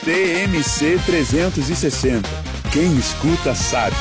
TMC 360. Quem escuta sabe.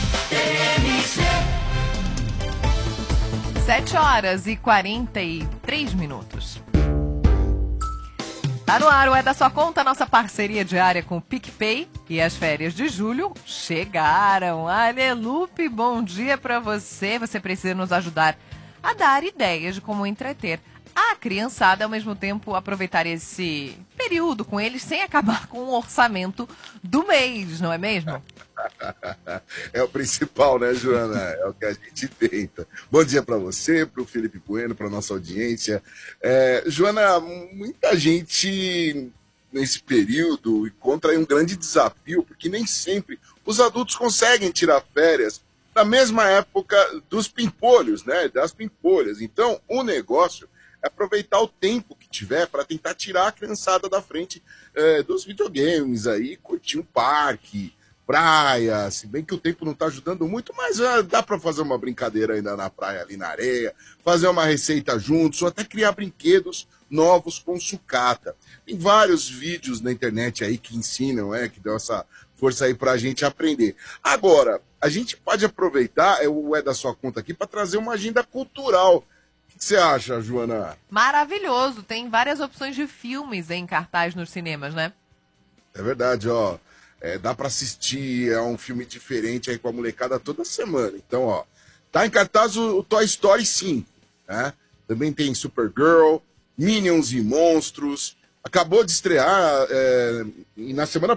7h43. Tá no ar, é da sua conta, nossa parceria diária com o PicPay. E as férias de julho chegaram. Alelupe, bom dia pra você. Você precisa nos ajudar a dar ideias de como entreter a criançada, ao mesmo tempo aproveitar esse período com eles sem acabar com o orçamento do mês, não é mesmo? É o principal, né, Joana? É o que a gente tenta. Bom dia para você, para o Felipe Bueno, para nossa audiência. Joana, muita gente nesse período encontra aí um grande desafio, porque nem sempre os adultos conseguem tirar férias na mesma época dos pimpolhos, né? Das pimpolhas. Então, o negócio é aproveitar o tempo que tiver para tentar tirar a criançada da frente dos videogames aí, curtir um parque, praia, se bem que o tempo não está ajudando muito, mas dá para fazer uma brincadeira ainda na praia, ali na areia, fazer uma receita juntos, ou até criar brinquedos novos com sucata. Tem vários vídeos na internet aí que ensinam, que dão essa força aí para a gente aprender. Agora, a gente pode aproveitar, o da sua conta aqui, para trazer uma agenda cultural. O que você acha, Joana? Maravilhoso, tem várias opções de filmes em cartaz nos cinemas, né? É verdade, ó. Dá para assistir, é um filme diferente aí com a molecada toda semana. Então, ó, tá em cartaz o Toy Story 5, né? Também tem Supergirl, Minions e Monstros. Acabou de estrear, e na semana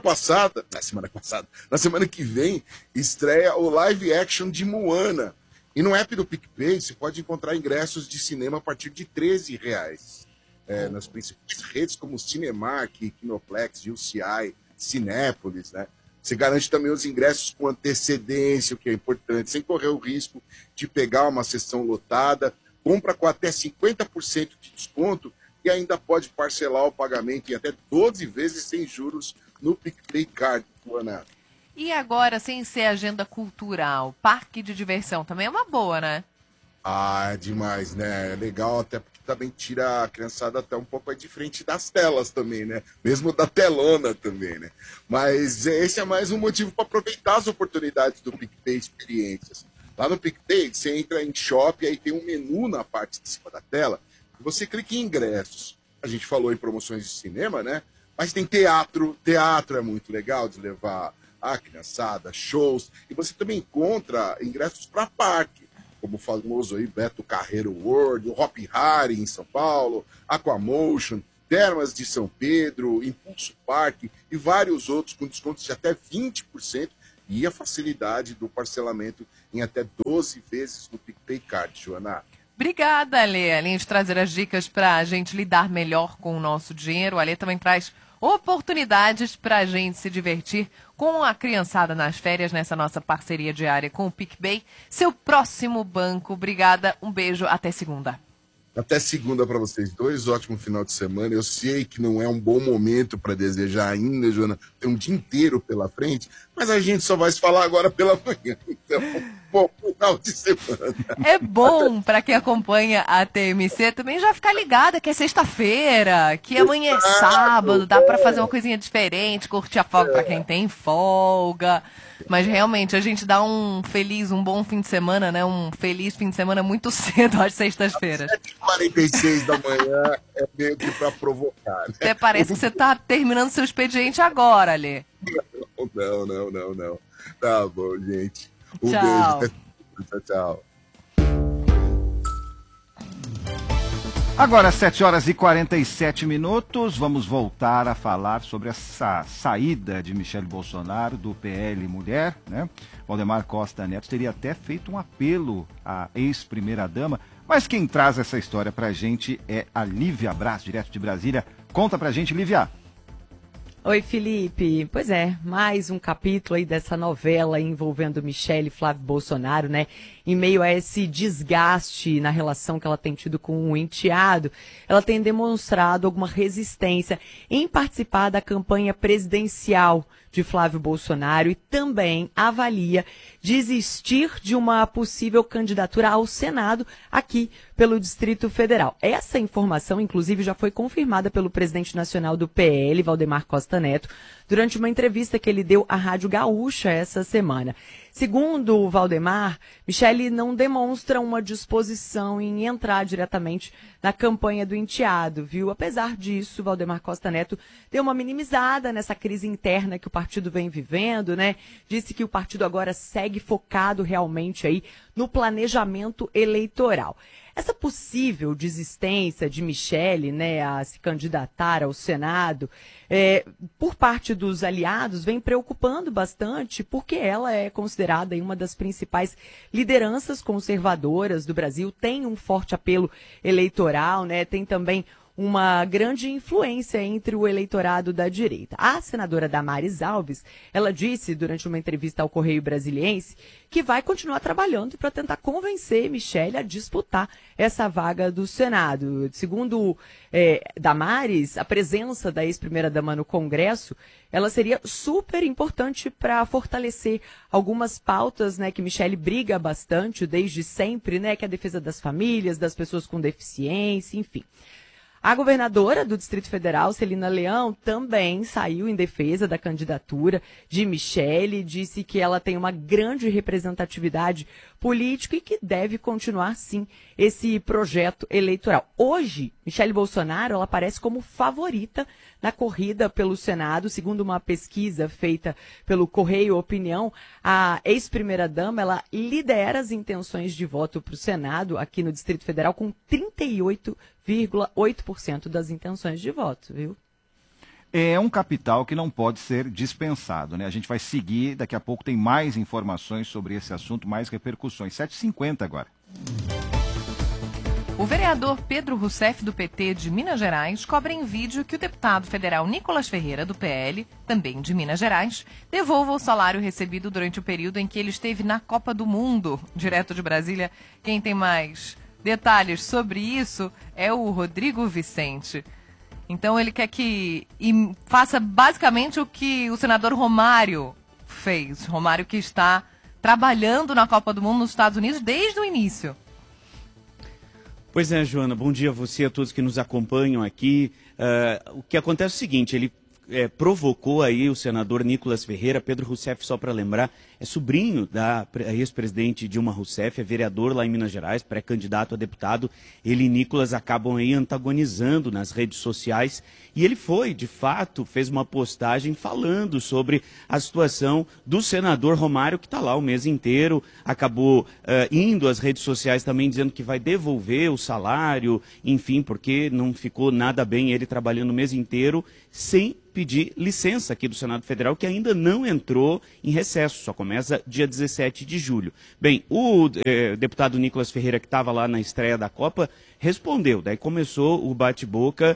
que vem, estreia o live action de Moana. E no app do PicPay, você pode encontrar ingressos de cinema a partir de R$13. Nas principais redes como Cinemark, Kinoplex, UCI, Cinépolis, né? Você garante também os ingressos com antecedência, o que é importante, sem correr o risco de pegar uma sessão lotada. Compra com até 50% de desconto e ainda pode parcelar o pagamento em até 12 vezes sem juros no PicPay Card, Ana. E agora, sem ser agenda cultural, parque de diversão também é uma boa, né? Ah, demais, né? É legal, até porque também tira a criançada até um pouco aí de frente das telas também, né? Mesmo da telona também, né? Mas esse é mais um motivo para aproveitar as oportunidades do PicPay Experiências. Lá no PicPay, você entra em Shop, aí tem um menu na parte de cima da tela, e você clica em ingressos. A gente falou em promoções de cinema, né? Mas tem teatro. Teatro é muito legal de levar a criançada, shows. E você também encontra ingressos para parque, como o famoso aí Beto Carreiro World, o Hop Hari em São Paulo, Aquamotion, Termas de São Pedro, Impulso Parque e vários outros com descontos de até 20% e a facilidade do parcelamento em até 12 vezes no PicPay Card, Joana. Obrigada, Alê. Além de trazer as dicas para a gente lidar melhor com o nosso dinheiro, o Alê também traz oportunidades para a gente se divertir com a criançada nas férias, nessa nossa parceria diária com o PicPay, seu próximo banco. Obrigada, um beijo, até segunda. Até segunda para vocês dois, ótimo final de semana. Eu sei que não é um bom momento para desejar ainda, Joana, tem um dia inteiro pela frente, mas a gente só vai se falar agora pela manhã. Então, bom final de semana. É bom para quem acompanha a TMC também já ficar ligada que é sexta-feira, que amanhã é sábado, dá para fazer uma coisinha diferente, curtir a folga para quem tem folga. Mas realmente a gente dá um bom fim de semana, né? Um feliz fim de semana muito cedo às sextas-feiras. 7h46 da manhã é meio que para provocar, né? Até parece que você tá terminando seu expediente agora, Alê. Não. Tá bom, gente. Um Tchau. beijo. Tchau. Agora, 7h47, vamos voltar a falar sobre essa saída de Michele Bolsonaro do PL Mulher, né? Valdemar Costa Neto teria até feito um apelo à ex-primeira-dama, mas quem traz essa história pra gente é a Lívia Braz, direto de Brasília. Conta pra gente, Lívia. Oi, Felipe. Pois é, mais um capítulo aí dessa novela envolvendo Michele e Flávio Bolsonaro, né? em meio a esse desgaste na relação que ela tem tido com o enteado, ela tem demonstrado alguma resistência em participar da campanha presidencial de Flávio Bolsonaro e também avalia desistir de uma possível candidatura ao Senado aqui pelo Distrito Federal. Essa informação, inclusive, já foi confirmada pelo presidente nacional do PL, Valdemar Costa Neto, durante uma entrevista que ele deu à Rádio Gaúcha essa semana. Segundo o Valdemar, Michele não demonstra uma disposição em entrar diretamente na campanha do enteado, viu? Apesar disso, Valdemar Costa Neto deu uma minimizada nessa crise interna que o partido vem vivendo, né? Disse que o partido agora segue focado realmente aí no planejamento eleitoral. Essa possível desistência de Michele, né, a se candidatar ao Senado, por parte dos aliados, vem preocupando bastante, porque ela é considerada aí uma das principais lideranças conservadoras do Brasil, tem um forte apelo eleitoral, né, tem também uma grande influência entre o eleitorado da direita. A senadora Damares Alves, ela disse durante uma entrevista ao Correio Brasiliense que vai continuar trabalhando para tentar convencer Michele a disputar essa vaga do Senado. Segundo Damares, a presença da ex-primeira-dama no Congresso, ela seria super importante para fortalecer algumas pautas, né, que Michele briga bastante desde sempre, né, que é a defesa das famílias, das pessoas com deficiência, enfim. A governadora do Distrito Federal, Celina Leão, também saiu em defesa da candidatura de Michele, disse que ela tem uma grande representatividade política e que deve continuar, sim, esse projeto eleitoral. Hoje, Michele Bolsonaro, ela aparece como favorita na corrida pelo Senado, segundo uma pesquisa feita pelo Correio Opinião. A ex-primeira-dama, ela lidera as intenções de voto para o Senado aqui no Distrito Federal com 38,8% das intenções de voto, viu? É um capital que não pode ser dispensado, né? A gente vai seguir, daqui a pouco tem mais informações sobre esse assunto, mais repercussões. 7h50 agora. O vereador Pedro Rousseff, do PT de Minas Gerais, cobra em vídeo que o deputado federal Nicolas Ferreira, do PL, também de Minas Gerais, devolva o salário recebido durante o período em que ele esteve na Copa do Mundo. Direto de Brasília, quem tem mais detalhes sobre isso é o Rodrigo Vicente. Então ele quer que faça basicamente o que o senador Romário fez. Romário que está trabalhando na Copa do Mundo nos Estados Unidos desde o início. Pois é, Joana, bom dia a você, a todos que nos acompanham aqui. O que acontece é o seguinte, ele provocou aí o senador Nicolas Ferreira. Pedro Rousseff, só para lembrar, é sobrinho da ex-presidente Dilma Rousseff, é vereador lá em Minas Gerais, pré-candidato a deputado. Ele e Nicolas acabam aí antagonizando nas redes sociais e ele foi, de fato, fez uma postagem falando sobre a situação do senador Romário, que está lá o mês inteiro, acabou indo às redes sociais também dizendo que vai devolver o salário, enfim, porque não ficou nada bem ele trabalhando o mês inteiro sem pedir licença aqui do Senado Federal, que ainda não entrou em recesso, só começa dia 17 de julho. Bem, o deputado Nicolas Ferreira, que estava lá na estreia da Copa, respondeu, daí começou o bate-boca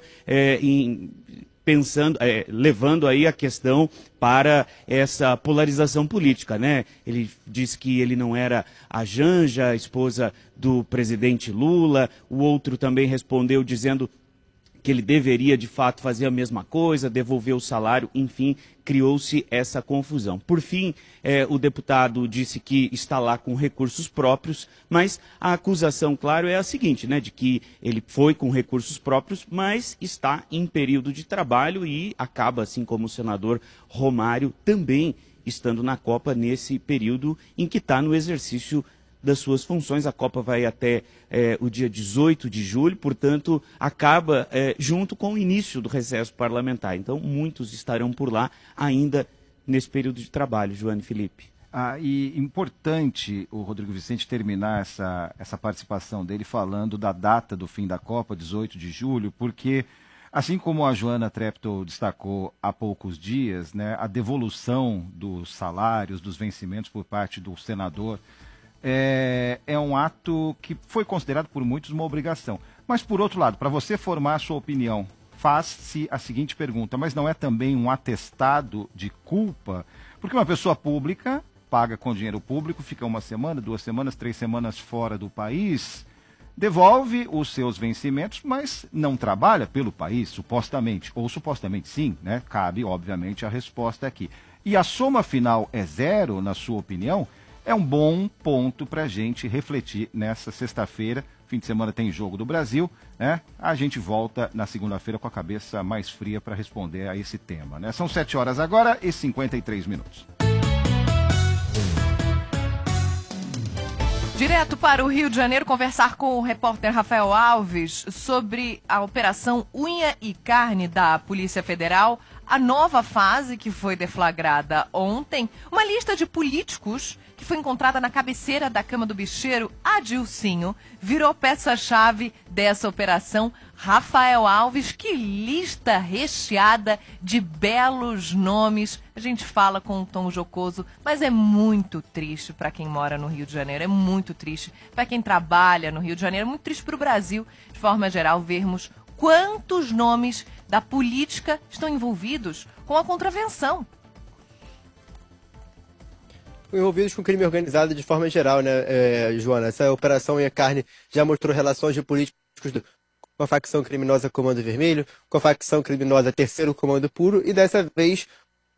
levando aí a questão para essa polarização política, né? Ele disse que ele não era a Janja, a esposa do presidente Lula, o outro também respondeu dizendo que ele deveria, de fato, fazer a mesma coisa, devolver o salário, enfim, criou-se essa confusão. Por fim, o deputado disse que está lá com recursos próprios, mas a acusação, claro, é a seguinte, né, de que ele foi com recursos próprios, mas está em período de trabalho e acaba, assim como o senador Romário, também estando na Copa nesse período em que está no exercício das suas funções. A Copa vai até o dia 18 de julho, portanto, acaba junto com o início do recesso parlamentar. Então, muitos estarão por lá ainda nesse período de trabalho, Joana e Felipe. E importante o Rodrigo Vicente terminar essa participação dele falando da data do fim da Copa, 18 de julho, porque, assim como a Joana Treptow destacou há poucos dias, né, a devolução dos salários, dos vencimentos por parte do senador, é um ato que foi considerado por muitos uma obrigação. Mas, por outro lado, para você formar a sua opinião, faz-se a seguinte pergunta: mas não é também um atestado de culpa? Porque uma pessoa pública paga com dinheiro público, fica 1 semana, 2 semanas, 3 semanas fora do país, devolve os seus vencimentos, mas não trabalha pelo país, supostamente, ou supostamente sim, né? Cabe, obviamente, a resposta aqui. E a soma final é 0, na sua opinião? É um bom ponto para a gente refletir nessa sexta-feira. Fim de semana tem Jogo do Brasil, né? A gente volta na segunda-feira com a cabeça mais fria para responder a esse tema, né? São 7 horas agora e 53 minutos. Direto para o Rio de Janeiro, conversar com o repórter Rafael Alves sobre a Operação Unha e Carne da Polícia Federal, a nova fase que foi deflagrada ontem, uma lista de políticos que foi encontrada na cabeceira da cama do bicheiro Adilcinho, virou peça-chave dessa operação. Rafael Alves, que lista recheada de belos nomes. A gente fala com um tom jocoso, mas é muito triste para quem mora no Rio de Janeiro, é muito triste para quem trabalha no Rio de Janeiro, é muito triste para o Brasil, de forma geral, vermos quantos nomes da política estão envolvidos com a contravenção. Envolvidos com crime organizado de forma geral, né, Joana? Essa operação Unha Carne já mostrou relações de políticos com a facção criminosa Comando Vermelho, com a facção criminosa Terceiro Comando Puro, e dessa vez...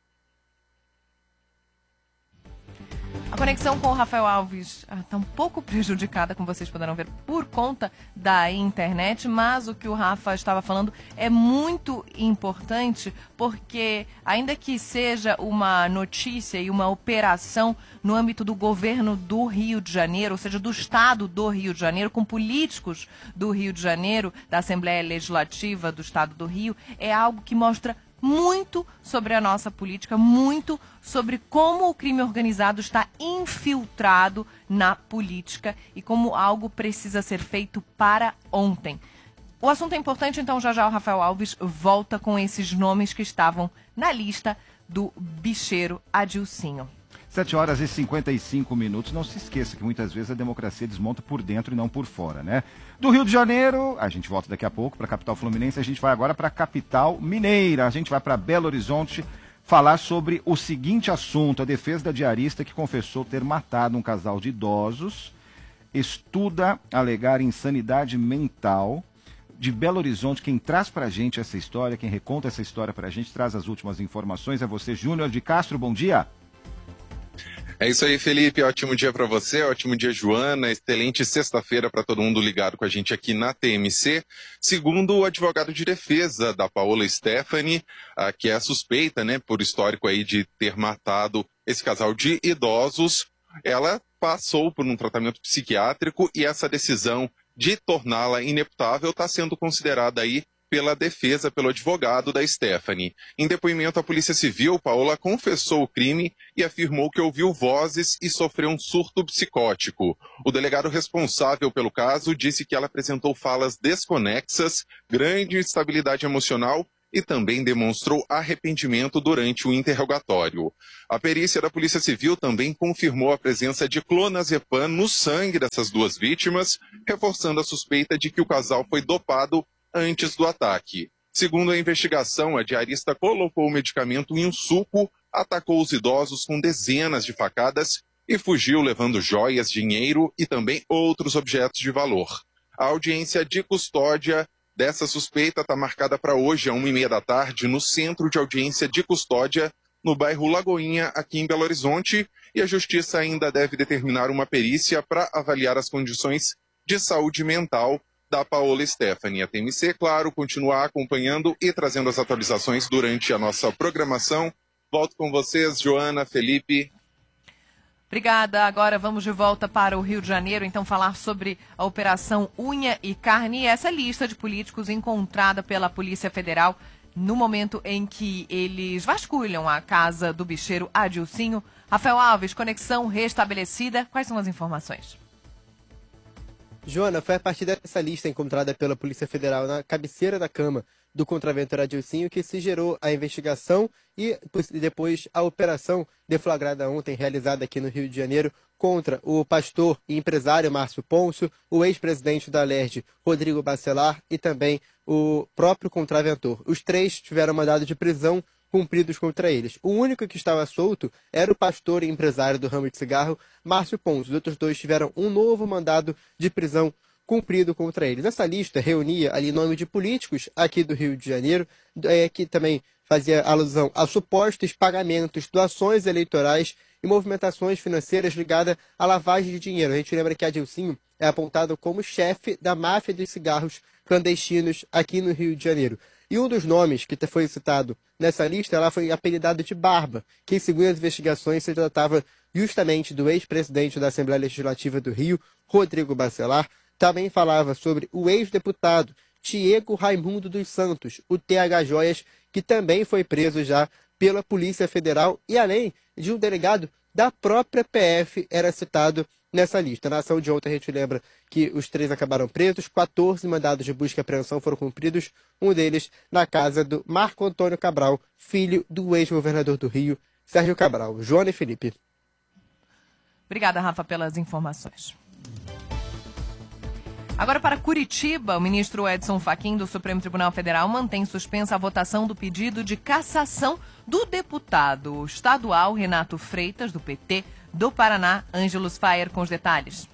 A conexão com o Rafael Alves está um pouco prejudicada, como vocês poderão ver, por conta da internet, mas o que o Rafa estava falando é muito importante, porque ainda que seja uma notícia e uma operação no âmbito do governo do Rio de Janeiro, ou seja, do estado do Rio de Janeiro, com políticos do Rio de Janeiro, da Assembleia Legislativa do estado do Rio, é algo que mostra muito sobre a nossa política, muito sobre como o crime organizado está infiltrado na política e como algo precisa ser feito para ontem. O assunto é importante, então já o Rafael Alves volta com esses nomes que estavam na lista do bicheiro Adilcinho. 7 horas e 55 minutos. Não se esqueça que muitas vezes a democracia desmonta por dentro e não por fora, né? Do Rio de Janeiro, a gente volta daqui a pouco para a capital fluminense, a gente vai agora para a capital mineira. A gente vai para Belo Horizonte falar sobre o seguinte assunto: a defesa da diarista que confessou ter matado um casal de idosos estuda alegar insanidade mental. De Belo Horizonte, quem traz para a gente essa história, quem reconta essa história para a gente, traz as últimas informações, é você, Júnior de Castro. Bom dia. É isso aí, Felipe. Ótimo dia para você, ótimo dia, Joana. Excelente sexta-feira para todo mundo ligado com a gente aqui na TMC. Segundo o advogado de defesa da Paola Stephanie, que é a suspeita, né, por histórico aí de ter matado esse casal de idosos, ela passou por um tratamento psiquiátrico e essa decisão de torná-la ineputável está sendo considerada aí pela defesa, pelo advogado da Stephanie. Em depoimento à Polícia Civil, Paola confessou o crime e afirmou que ouviu vozes e sofreu um surto psicótico. O delegado responsável pelo caso disse que ela apresentou falas desconexas, grande instabilidade emocional e também demonstrou arrependimento durante o interrogatório. A perícia da Polícia Civil também confirmou a presença de clonazepam no sangue dessas duas vítimas, reforçando a suspeita de que o casal foi dopado antes do ataque. Segundo a investigação, a diarista colocou o medicamento em um suco, atacou os idosos com dezenas de facadas e fugiu levando joias, dinheiro e também outros objetos de valor. A audiência de custódia dessa suspeita está marcada para hoje, às 1h30 da tarde, no Centro de Audiência de Custódia, no bairro Lagoinha, aqui em Belo Horizonte, e a Justiça ainda deve determinar uma perícia para avaliar as condições de saúde mental da Paola Stephanie. A TMC, claro, continuar acompanhando e trazendo as atualizações durante a nossa programação. Volto com vocês, Joana, Felipe. Obrigada. Agora vamos de volta para o Rio de Janeiro, então falar sobre a Operação Unha e Carne e essa lista de políticos encontrada pela Polícia Federal no momento em que eles vasculham a casa do bicheiro Adilcinho. Rafael Alves, conexão restabelecida. Quais são as informações? Joana, foi a partir dessa lista encontrada pela Polícia Federal na cabeceira da cama do contraventor Adilcinho que se gerou a investigação e depois a operação deflagrada ontem, realizada aqui no Rio de Janeiro, contra o pastor e empresário Márcio Pôncio, o ex-presidente da Alerj, Rodrigo Bacelar, e também o próprio contraventor. Os três tiveram mandado de prisão cumpridos contra eles. O único que estava solto era o pastor e empresário do ramo de cigarro, Márcio Pons. Os outros dois tiveram um novo mandado de prisão cumprido contra eles. Essa lista reunia ali nome de políticos aqui do Rio de Janeiro, que também fazia alusão a supostos pagamentos, doações eleitorais e movimentações financeiras ligadas à lavagem de dinheiro. A gente lembra que Adilcinho é apontado como chefe da máfia dos cigarros clandestinos aqui no Rio de Janeiro. E um dos nomes que foi citado nessa lista, ela foi apelidado de Barba, que, segundo as investigações, se tratava justamente do ex-presidente da Assembleia Legislativa do Rio, Rodrigo Bacelar. Também falava sobre o ex-deputado Diego Raimundo dos Santos, o TH Joias, que também foi preso já pela Polícia Federal, e além de um delegado da própria PF era citado nessa lista. Na ação de ontem a gente lembra que os 3 acabaram presos, 14 mandados de busca e apreensão foram cumpridos, um deles na casa do Marco Antônio Cabral, filho do ex-governador do Rio, Sérgio Cabral. Joana e Felipe. Obrigada, Rafa, pelas informações. Agora para Curitiba, o ministro Edson Fachin do Supremo Tribunal Federal mantém suspensa a votação do pedido de cassação do deputado estadual Renato Freitas, do PT, do Paraná. Ângelos Fayer com os detalhes.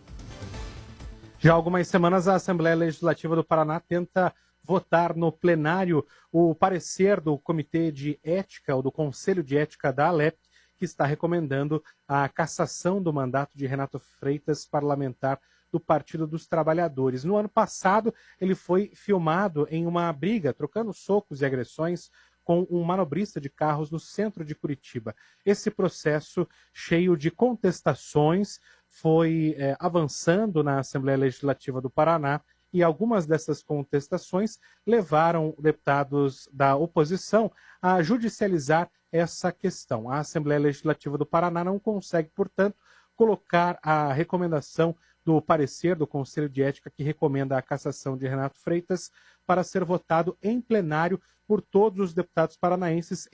Já há algumas semanas, a Assembleia Legislativa do Paraná tenta votar no plenário o parecer do Comitê de Ética, ou do Conselho de Ética da ALEP, que está recomendando a cassação do mandato de Renato Freitas, parlamentar do Partido dos Trabalhadores. No ano passado, ele foi filmado em uma briga, trocando socos e agressões com um manobrista de carros no centro de Curitiba. Esse processo, cheio de contestações, foi avançando na Assembleia Legislativa do Paraná, e algumas dessas contestações levaram deputados da oposição a judicializar essa questão. A Assembleia Legislativa do Paraná não consegue, portanto, colocar a recomendação do parecer do Conselho de Ética que recomenda a cassação de Renato Freitas para ser votado em plenário por todos os deputados paranaenses,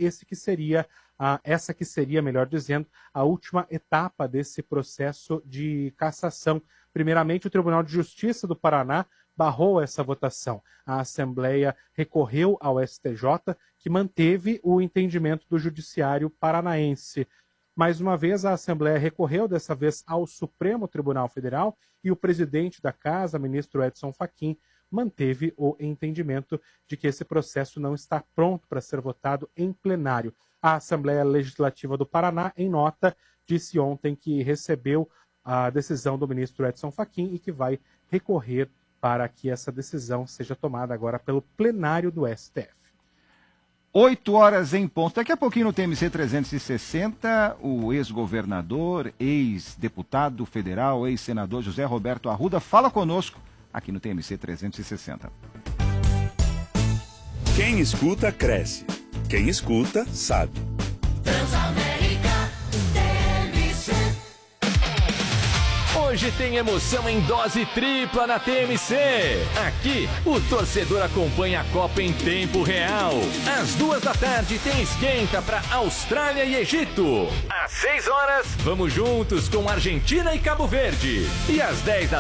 essa que seria, melhor dizendo, a última etapa desse processo de cassação. Primeiramente, o Tribunal de Justiça do Paraná barrou essa votação. A Assembleia recorreu ao STJ, que manteve o entendimento do Judiciário paranaense. Mais uma vez, a Assembleia recorreu, dessa vez, ao Supremo Tribunal Federal, e o presidente da Casa, ministro Edson Fachin, manteve o entendimento de que esse processo não está pronto para ser votado em plenário. A Assembleia Legislativa do Paraná, em nota, disse ontem que recebeu a decisão do ministro Edson Fachin e que vai recorrer para que essa decisão seja tomada agora pelo plenário do STF. 8 horas em ponto. Daqui a pouquinho no TMC 360, o ex-governador, ex-deputado federal, ex-senador José Roberto Arruda fala conosco aqui no TMC 360. Quem escuta, cresce. Quem escuta, sabe. Hoje tem emoção em dose tripla na TMC. Aqui, o torcedor acompanha a Copa em tempo real. Às 14h tem esquenta para Austrália e Egito. Às 18h, vamos juntos com Argentina e Cabo Verde. E às 10h